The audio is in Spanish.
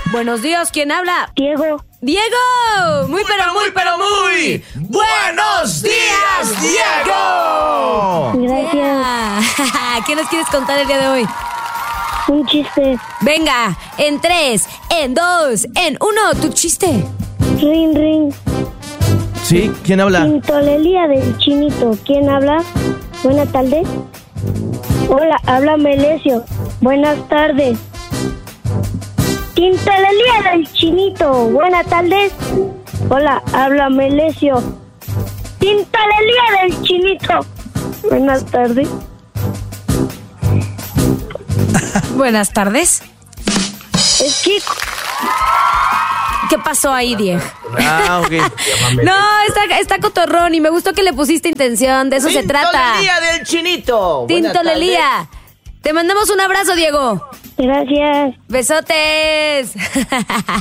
Buenos días, ¿quién habla? Diego. ¡Diego! Muy ¡Buenos días, Diego! Gracias. ¿Qué nos quieres contar el día de hoy? Un chiste. Venga, en 3, en 2, en 1, tu chiste. Ring, ring. ¿Sí? ¿Quién habla? Tintolería del Chinito. ¿Quién habla? Buenas tardes. Hola, habla Melesio. Buenas tardes. Tintolería del Chinito. Buenas tardes. Hola, habla Melesio. Tintolería del Chinito. Buenas tardes. Buenas tardes. Es chico. ¿Qué pasó ahí, Diego? Ok. No, está cotorrón y me gustó que le pusiste intención, de eso se trata. Tintolería del Chinito. Buenas Tintolería. Te mandamos un abrazo, Diego. Gracias. Besotes.